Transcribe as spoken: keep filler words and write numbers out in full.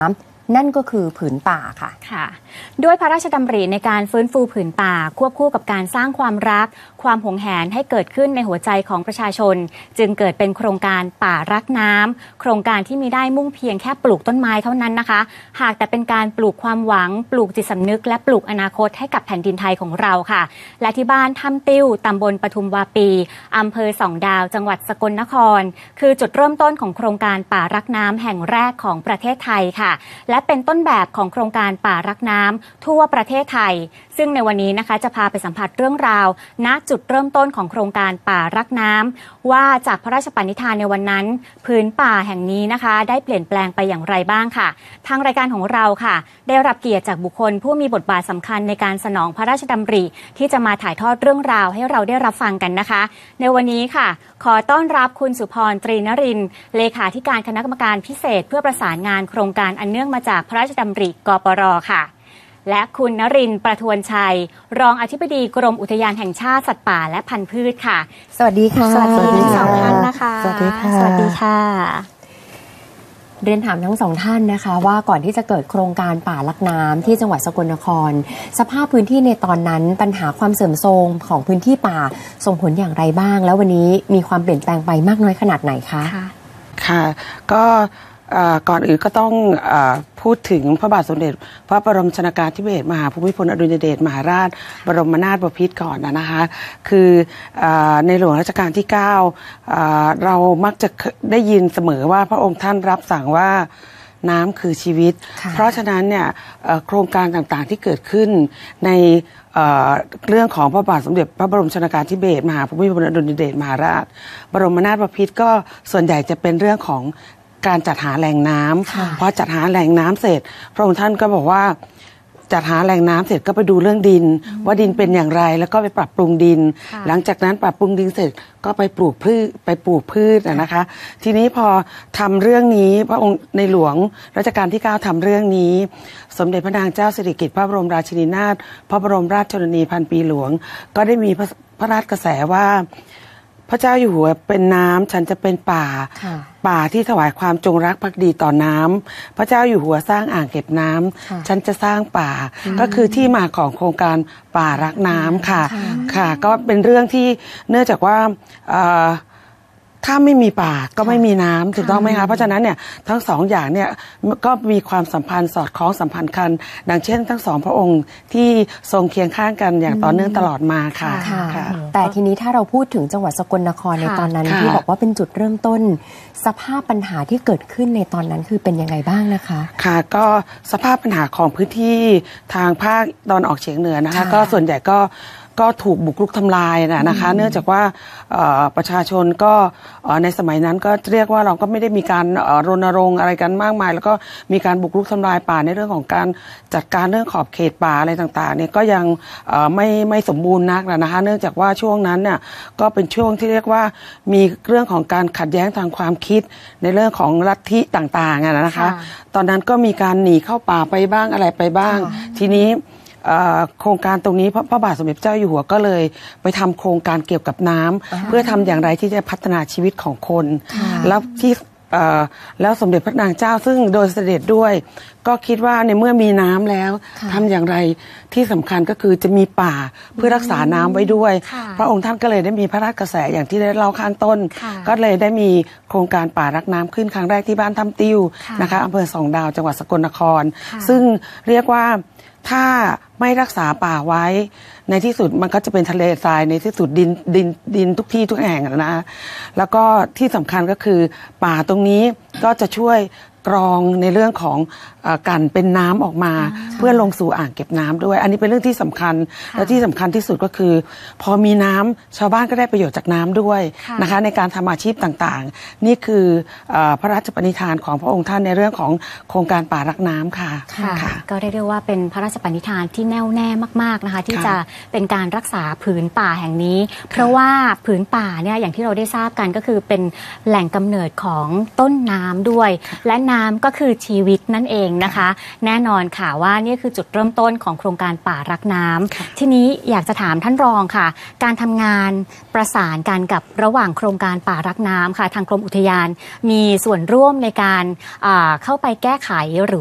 นั่นก็คือผืนป่าค่ะค่ะด้วยพระราชดำริในการฟื้นฟูผืนป่าควบคู่กับการสร้างความรักความหวงแหนให้เกิดขึ้นในหัวใจของประชาชนจึงเกิดเป็นโครงการป่ารักน้ำโครงการที่มีได้มุ่งเพียงแค่ปลูกต้นไม้เท่านั้นนะคะหากแต่เป็นการปลูกความหวังปลูกจิตสำนึกและปลูกอนาคตให้กับแผ่นดินไทยของเราค่ะและที่บ้านถ้ำติ้วตำบลปทุมวาปีอำเภอสองดาวจังหวัดสกลนครคือจุดเริ่มต้นของโครงการป่ารักน้ำแห่งแรกของประเทศไทยค่ะและเป็นต้นแบบของโครงการป่ารักน้ำทั่วประเทศไทยซึ่งในวันนี้นะคะจะพาไปสัมผัสเรื่องราวณจุดเริ่มต้นของโครงการป่ารักน้ำว่าจากพระราชปณิธานในวันนั้นพื้นป่าแห่งนี้นะคะได้เปลี่ยนแปลงไปอย่างไรบ้างค่ะทางรายการของเราค่ะได้รับเกียรติจากบุคคลผู้มีบทบาทสำคัญในการสนองพระราชดำริที่จะมาถ่ายทอดเรื่องราวให้เราได้รับฟังกันนะคะในวันนี้ค่ะขอต้อนรับคุณสุพรตรีนรินทร์เลขาธิการคณะกรรมการพิเศษเพื่อประสานงานโครงการอันเนื่องมาจากพระราชดำริกปร.ค่ะและคุณนรินทร์ประทวนชัยรองอธิบดีกรมอุทยานแห่งชาติสัตว์ป่าและพันธุ์พืชค่ะสวัสดีค่ะสวัสดีทั้งสองท่านนะคะสวัสดีค่ะสวัสดีค่ะเรียนถามทั้งสองท่านนะคะว่าก่อนที่จะเกิดโครงการป่ารักน้ำที่จังหวัดสกลนครสภาพพื้นที่ในตอนนั้นปัญหาความเสื่อมโทรมของพื้นที่ป่าส่งผลอย่างไรบ้างแล้ววันนี้มีความเปลี่ยนแปลงไปมากน้อยขนาดไหนคะค่ะก็ก่อนอื่นก็ต้องพูดถึงพระบาทสมเด็จพระบรมชนกาธิเบศรมหาภูมิพลอดุลยเดชมหาราชบรมนาถบพิตรก่อนนะคะคือในหลวงรัชกาลที่เก้าเรามักจะได้ยินเสมอว่าพระองค์ท่านรับสั่งว่าน้ำคือชีวิตเพราะฉะนั้นเนี่ยโครงการต่างๆที่เกิดขึ้นในเรื่องของพระบาทสมเด็จพระบรมชนกาธิเบศรมหาภูมิพลอดุลยเดชมหาราชบรมนาถบพิตรก็ส่วนใหญ่จะเป็นเรื่องของการจัดหาแหล่งน้ำพอจัดหาแหล่งน้ำเสร็จพระองค์ท่านก็บอกว่าจัดหาแหล่งน้ำเสร็จก็ไปดูเรื่องดินว่าดินเป็นอย่างไรแล้วก็ไปปรับปรุงดินหลังจากนั้นปรับปรุงดินเสร็จก็ไปปลูกพืชไปปลูกพืชนะคะทีนี้พอทำเรื่องนี้พระองค์ในหลวงรัชกาลที่เก้าทำเรื่องนี้สมเด็จพระนางเจ้าสิริกิติ์พระบรมราชินีนาถพระบรมราชชนนีพันปีหลวงก็ได้มีพระราชกระแสว่าพระเจ้าอยู่หัวเป็นน้ำฉันจะเป็นป่าป่าที่ถวายความจงรักภักดีต่อน้ำพระเจ้าอยู่หัวสร้างอ่างเก็บน้ำฉันจะสร้างป่าก็คือที่มาของโครงการป่ารักน้ำค่ะค่ะก็เป็นเรื่องที่เนื่องจากว่าถ้าไม่มีป่าก็ไม่มีน้ำถูกต้องไหมคะเพราะฉะนั้นเนี่ยทั้งสองอย่างเนี่ยก็มีความสัมพันธ์สอดคล้องสัมพันธ์กันดังเช่นทั้งสองพระองค์ที่ทรงเคียงข้างกันอย่างต่อเนื่องตลอดมาค่ะแต่ทีนี้ถ้าเราพูดถึงจังหวัดสกลนครในตอนนั้นที่บอกว่าเป็นจุดเริ่มต้นสภาพปัญหาที่เกิดขึ้นในตอนนั้นคือเป็นยังไงบ้างนะคะค่ะก็สภาพปัญหาของพื้นที่ทางภาคตอนออกเฉียงเหนือนะคะก็ส่วนใหญ่ก็ก็ถูกบุกรุกทำลายนะคะเนื่องจากว่าประชาชนก็ในสมัยนั้นก็เรียกว่าเราก็ไม่ได้มีการรณรงค์อะไรกันมากมายแล้วก็มีการบุกรุกทำลายป่าในเรื่องของการจัดการเรื่องขอบเขตป่าอะไรต่างๆเนี่ยก็ยังไม่ไม่สมบูรณ์นักนะคะเนื่องจากว่าช่วงนั้นเนี่ยก็เป็นช่วงที่เรียกว่ามีเรื่องของการขัดแย้งทางความคิดในเรื่องของลัทธิต่างๆนะคะตอนนั้นก็มีการหนีเข้าป่าไปบ้างอะไรไปบ้างทีนี้โครงการตรงนี้พระบาทสมเด็จเจ้าอยู่หัวก็เลยไปทำโครงการเกี่ยวกับน้ำเพื่อทำอย่างไรที่จะพัฒนาชีวิตของคนแล้วที่แล้วสมเด็จพระนางเจ้าซึ่งโดยเสด็จด้วยก็คิดว่าในเมื่อมีน้ำแล้วทำอย่างไรที่สำคัญก็คือจะมีป่าเพื่อรักษาน้ำไว้ด้วยพระองค์ท่านก็เลยได้มีพระราชกระแสอย่างที่ได้เล่าข้างต้นก็เลยได้มีโครงการป่ารักน้ำขึ้นครั้งแรกที่บ้านถ้ำติ้วนะคะอำเภอสองดาวจังหวัดสกลนครซึ่งเรียกว่าถ้าไม่รักษาป่าไว้ในที่สุดมันก็จะเป็นทะเลทรายในที่สุดดินดินดินทุกที่ทุกแห่งนะแล้วก็ที่สำคัญก็คือป่าตรงนี้ก็จะช่วยกรองในเรื่องของกันเป็นน้ำออกมาเพื่อลงสู่อ่างเก็บน้ำด้วยอันนี้เป็นเรื่องที่สำคัญและที่สำคัญที่สุดก็คือพอมีน้ำชาวบ้านก็ได้ประโยชน์จากน้ำด้วยนะคะในการทำอาชีพต่างๆนี่คือพระราชปณิธานของพระองค์ท่านในเรื่องของโครงการป่ารักน้ำค่ะก็ได้เรียกว่าเป็นพระราชปณิธานที่แน่วแน่มากๆนะคะที่จะเป็นการรักษาผืนป่าแห่งนี้เพราะว่าผืนป่าเนี่ยอย่างที่เราได้ทราบกันก็คือเป็นแหล่งกำเนิดของต้นน้ำด้วยและน้ำก็คือชีวิตนั่นเองนะคะแน่นอนค่ะว่านี่คือจุดเริ่มต้นของโครงการป่ารักน้ำทีนี้อยากจะถามท่านรองค่ะการทำงานประสานกันกับระหว่างโครงการป่ารักน้ำค่ะทางกรมอุทยานมีส่วนร่วมในการเข้าไปแก้ไขหรือ